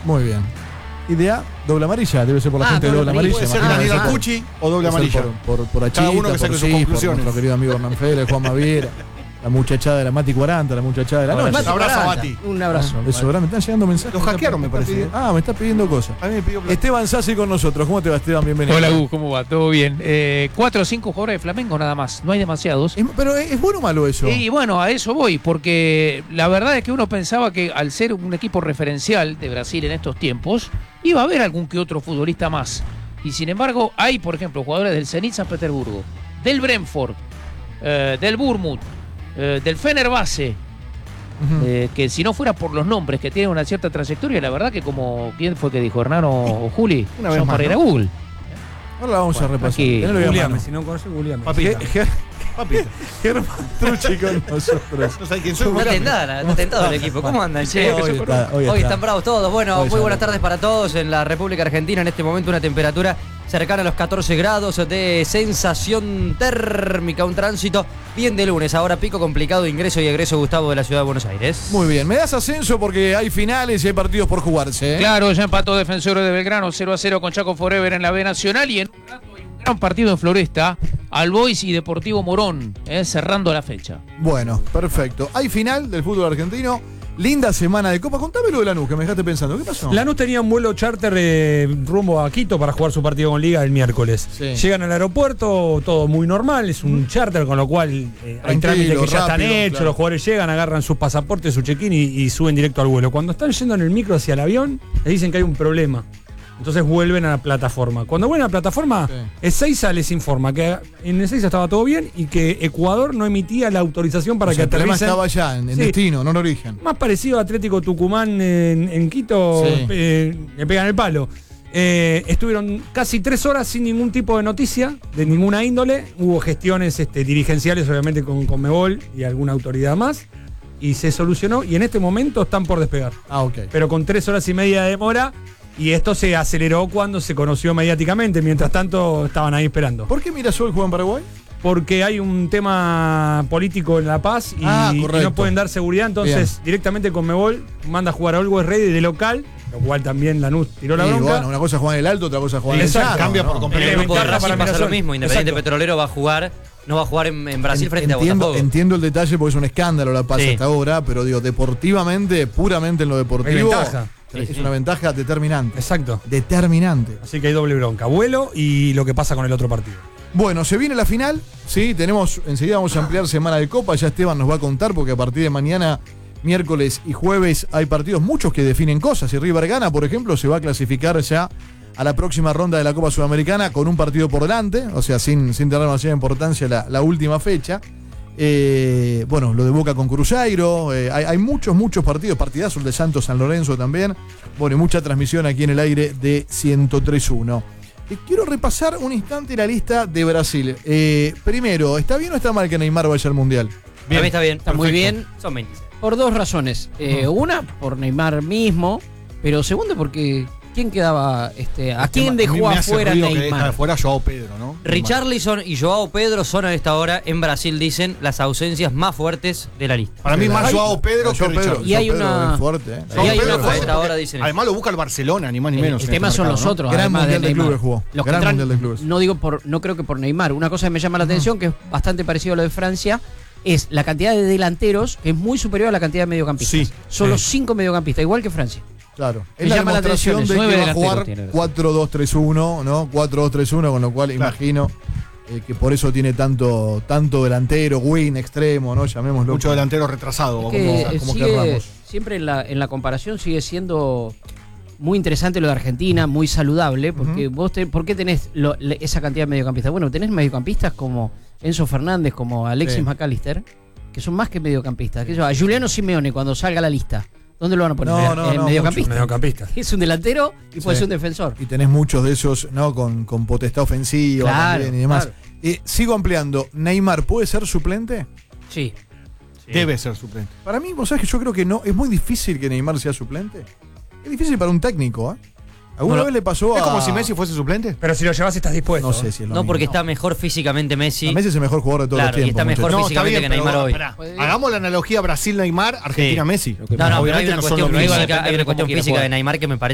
Muy bien. Idea, doble amarilla, debe ser por la gente de doble amarilla. Puede ser Daniel Alcucci o doble amarilla. Por Achita, cada uno que saque sus conclusiones. Por nuestro querido amigo Hernán Félix, Juan Maviera, la muchachada de la Mati 40, la muchachada de la noche. Un abrazo a Mati. Un abrazo. Eso, ahora me están llegando mensajes. Los hackearon, me parece. Me está pidiendo cosas. A mí me pidió Esteban Sassi con nosotros. ¿Cómo te va, Esteban? Bienvenido. Hola, Gus, ¿cómo va? ¿Todo bien? 4 o 5 jugadores de Flamengo nada más, no hay demasiados. Pero ¿es bueno o malo eso? Y bueno, a eso voy, porque la verdad es que uno pensaba que al ser un equipo referencial de Brasil en estos tiempos, iba a haber algún que otro futbolista más. Y sin embargo, hay, por ejemplo, jugadores del Zenit San Petersburgo, del Brentford, del Bournemouth, del Fenerbahce, que si no fuera por los nombres que tienen una cierta trayectoria, la verdad que como, ¿quién fue que dijo? ¿Hernán o Juli? Una vez Son más, para ir a ¿no? Google. Ahora la vamos a repasar. aquí, Tenelo bien a Julián, mano. si no conoces, Julián. Papita. Papita. Germán Trucci con nosotros. No sabes quién soy. Está tentado el equipo. ¿Cómo andan, che? Hoy están bravos todos. Bueno, muy buenas tardes para todos en la República Argentina. En este momento una temperatura cercana a los 14 grados de sensación térmica. Un tránsito bien de lunes. Ahora pico complicado de ingreso y egreso, Gustavo, de la ciudad de Buenos Aires. Muy bien, me das ascenso porque hay finales y hay partidos por jugarse. Claro, ya empató Defensores de Belgrano 0-0 con Chaco Forever en la B Nacional y en un rato hay un gran partido en Floresta, Albois y Deportivo Morón, cerrando la fecha. Bueno, perfecto. Hay final del fútbol argentino. Linda semana de Copa. Contame lo de Lanús, que me dejaste pensando. ¿Qué pasó? Lanús tenía un vuelo charter rumbo a Quito para jugar su partido con Liga el miércoles. Sí. Llegan al aeropuerto, todo muy normal, es un charter, con lo cual hay trámites que ya están rápido, hechos, claro. los jugadores llegan, agarran sus pasaportes, su check-in y suben directo al vuelo. Cuando están yendo en el micro hacia el avión, les dicen que hay un problema. Entonces vuelven a la plataforma. Cuando vuelven a la plataforma, Ezeiza les informa que en Ezeiza estaba todo bien y que Ecuador no emitía la autorización para O sea, que el problema aterricen. estaba allá, en Sí. destino, no en origen. Más parecido a Atlético Tucumán en Quito, Sí. le pegan el palo. Estuvieron casi 3 horas sin ningún tipo de noticia, de ninguna índole. Hubo gestiones dirigenciales, obviamente, con Conmebol y alguna autoridad más. Y se solucionó y en este momento están por despegar. Ok. Pero con 3 horas y media de demora. Y esto se aceleró cuando se conoció mediáticamente. Mientras tanto, estaban ahí esperando. ¿Por qué Mirasol juega en Paraguay? Porque hay un tema político en La Paz y correcto. no pueden dar seguridad. Entonces, directamente Conmebol manda a jugar a Always Ready de local, lo cual también Lanús tiró la Sí, bronca. bueno, una cosa es jugar en el alto, otra cosa es jugar en el Exacto. llano. Cambia por ¿no? completo. En el grupo de ventaja Racing para pasa lo Mirasol. mismo. Independiente Exacto. Petrolero no va a jugar en Brasil frente a Botafogo. Entiendo el detalle porque es un escándalo La Paz Sí. hasta ahora, pero digo, deportivamente, puramente en lo deportivo, ventaja. es una ventaja determinante. Exacto. Determinante. Así que hay doble bronca. Vuelo y lo que pasa con el otro partido. Bueno, se viene la final, sí, enseguida vamos a ampliar semana de Copa, ya Esteban nos va a contar porque a partir de mañana, miércoles y jueves hay partidos, muchos que definen cosas. Si River gana, por ejemplo, se va a clasificar ya a la próxima ronda de la Copa Sudamericana con un partido por delante, o sea, sin tener demasiada importancia la última fecha. Bueno, lo de Boca con Cruzeiro, hay muchos partidos, partidazos, el de Santos San Lorenzo también. Bueno, y mucha transmisión aquí en el aire de 103.1. Quiero repasar un instante la lista de Brasil. Primero, ¿está bien o está mal que Neymar vaya al Mundial? Para mí está bien. Está muy bien. Son 26. Por dos razones. Una, por Neymar mismo, pero segundo, porque ¿quién quedaba? ¿A quién dejó afuera Neymar? Afuera Joao Pedro, ¿no? Richarlison y Joao Pedro son a esta hora en Brasil, dicen, las ausencias más fuertes de la lista. Para mí más Joao Pedro que Richarlison. Y hay una- es fuerte, Y hay Pedro una- es a fuerte esta porque hora dicen además lo busca el Barcelona, ni más ni menos. El en tema este son mercado, los otros, Gran además Mundial de de Neymar. Clubes jugó. Los que Gran entran, Mundial de Clubes. no creo que por Neymar. Una cosa que me llama la atención, que es bastante parecido a lo de Francia, es la cantidad de delanteros, que es muy superior a la cantidad de mediocampistas. Sí, Solo sí. 5 mediocampistas, igual que Francia. Claro. Me Es la llama la demostración atención, de es que va a 9 jugar delanteros tiene. 4-2-3-1, ¿no? 4-2-3-1, con lo cual imagino que por eso tiene tanto delantero, win, extremo, ¿no? Llamémoslo. Mucho delantero retrasado. Es que como sigue- querramos. siempre en la comparación sigue siendo muy interesante lo de Argentina, muy saludable, porque ¿por qué tenés esa cantidad de mediocampistas? Bueno, tenés mediocampistas como Enzo Fernández, como Alexis Sí. McAllister, que son más que mediocampistas. A Juliano Simeone, cuando salga la lista, ¿dónde lo van a poner? No, ¿En no, mediocampista? Mediocampista. Es un delantero y puede Sí. ser un defensor. Y tenés muchos de esos, ¿no? Con potestad ofensiva Claro, también y demás. claro. Sigo ampliando. ¿Neymar puede ser suplente? Sí. Debe ser suplente. Para mí, vos sabés que yo creo que no. Es muy difícil que Neymar sea suplente. Es difícil para un técnico, ¿eh? ¿Alguna vez le pasó a...? ¿Es como si Messi fuese suplente? Pero si lo llevas estás dispuesto. No sé si es lo No, mismo. porque está mejor físicamente Messi. Messi es el mejor jugador de todos Claro, los y tiempos. está mejor muchachos. físicamente que Neymar hoy. Esperá, hagamos la analogía Brasil-Neymar, Argentina-Messi. No, pero hay Obviamente una no son cuestión lo mismo. física, hay una cuestión quiera física jugar. de Neymar que me parece